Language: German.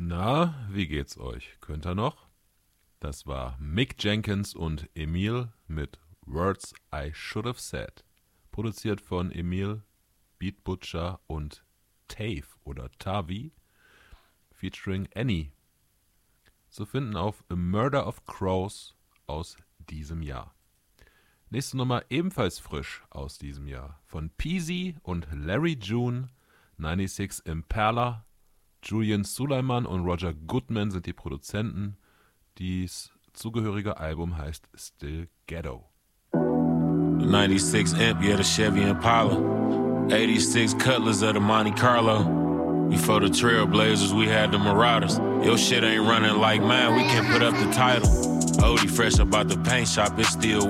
Na, wie geht's euch? Könnt ihr noch? Das war Mick Jenkins und Emil mit Words I Should Have Said. Produziert von Emil, Beat Butcher und Tave oder Tavi, featuring Annie. Zu finden auf A Murder of Crows aus diesem Jahr. Nächste Nummer ebenfalls frisch aus diesem Jahr. Von Peasy und Larry June, 96 Impala. Julian Suleiman und Roger Goodman sind die Produzenten. Dies zugehörige Album heißt Still Ghetto. 96 Imp, yeah, the Chevy Impala. 86 Cutlass of the Monte Carlo. Before the Trailblazers, we had the Marauders. Your shit ain't running like mine, we can put up the title. Odie fresh about the paint shop, it's still